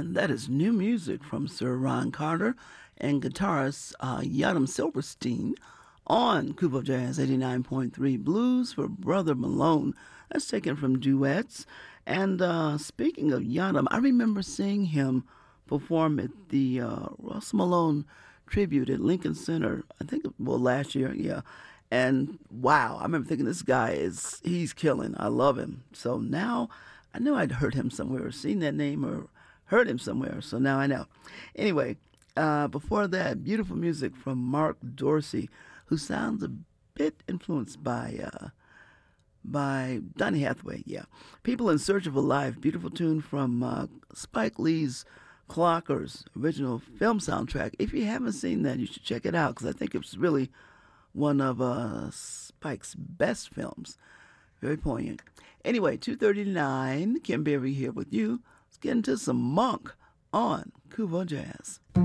And that is new music from Sir Ron Carter and guitarist Yadam Silverstein on Cuba Jazz 89.3 Blues for Brother Malone. That's taken from Duets. And speaking of Yadam, I remember seeing him perform at the Russ Malone tribute at Lincoln Center, I think, well, last year, yeah. And wow, I remember thinking he's killing. I love him. So now I knew I'd heard him somewhere or seen that name or heard him somewhere. So now I know. Anyway, before that, beautiful music from Mark Dorsey, who sounds a bit influenced by Donny Hathaway. Yeah, People in Search of a Life, beautiful tune from Spike Lee's Clockers original film soundtrack. If you haven't seen that, you should check it out because I think it's really one of Spike's best films. Very poignant. Anyway, 2:39, Kim Berry here with you. Let's get into some Monk on Cuba Jazz.